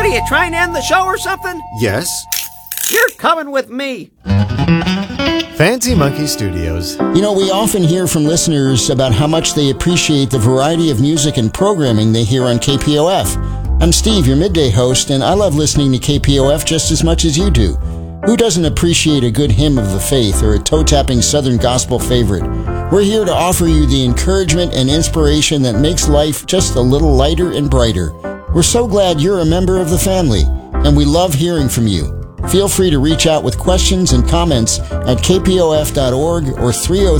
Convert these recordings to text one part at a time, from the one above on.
are you trying to end the show or something? Yes. You're coming with me. Fancy Monkey Studios. You know, we often hear from listeners about how much they appreciate the variety of music and programming they hear on KPOF. I'm Steve, your midday host, and I love listening to KPOF just as much as you do. Who doesn't appreciate a good hymn of the faith or a toe-tapping Southern gospel favorite? We're here to offer you the encouragement and inspiration that makes life just a little lighter and brighter. We're so glad you're a member of the family, and we love hearing from you. Feel free to reach out with questions and comments at kpof.org or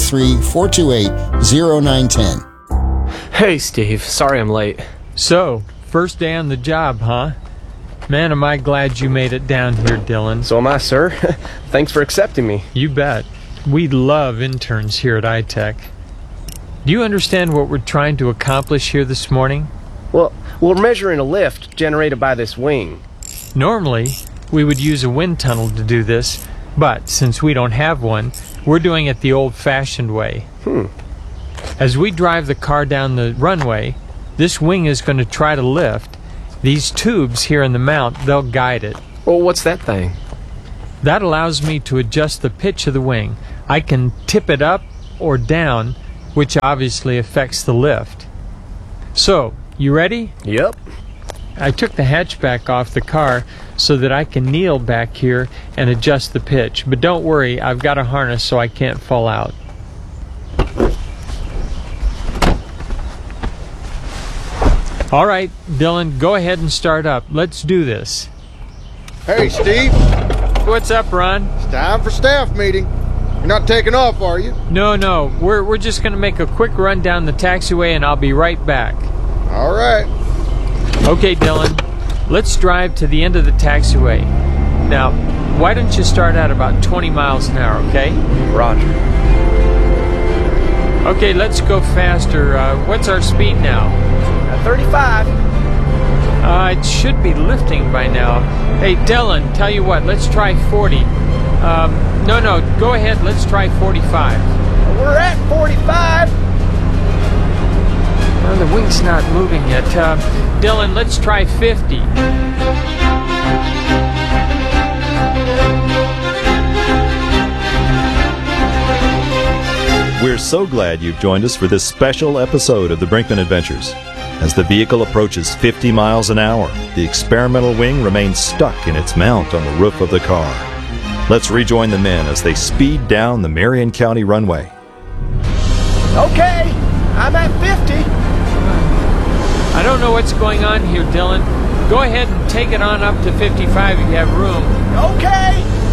303-428-0910. Hey, Steve. Sorry I'm late. So, first day on the job, huh? Man, am I glad you made it down here, Dylan. So am I, sir. Thanks for accepting me. You bet. We love interns here at iTech. Do you understand what we're trying to accomplish here this morning? Well, we're measuring a lift generated by this wing. Normally, we would use a wind tunnel to do this, but since we don't have one, we're doing it the old-fashioned way. As we drive the car down the runway, this wing is going to try to lift. These tubes here in the mount, they'll guide it. Well, what's that thing? That allows me to adjust the pitch of the wing. I can tip it up or down, which obviously affects the lift. So, you ready? Yep. I took the hatchback off the car so that I can kneel back here and adjust the pitch. But don't worry, I've got a harness so I can't fall out. All right, Dylan, go ahead and start up. Let's do this. Hey, Steve. What's up, Ron? It's time for staff meeting. You're not taking off, are you? No. We're just going to make a quick run down the taxiway and I'll be right back. All right. Okay, Dylan. Let's drive to the end of the taxiway. Now, why don't you start out about 20 miles an hour, okay? Roger. Okay, let's go faster. What's our speed now? 35. It should be lifting by now. Hey, Dylan, tell you what, let's try 40. No, go ahead, let's try 45. We're at 45. Well, the wing's not moving yet. Dylan, let's try 50. We're so glad you've joined us for this special episode of the Brinkman Adventures. As the vehicle approaches 50 miles an hour, the experimental wing remains stuck in its mount on the roof of the car. Let's rejoin the men as they speed down the Marion County runway. Okay, I'm at 50. I don't know what's going on here, Dylan. Go ahead and take it on up to 55 if you have room. Okay.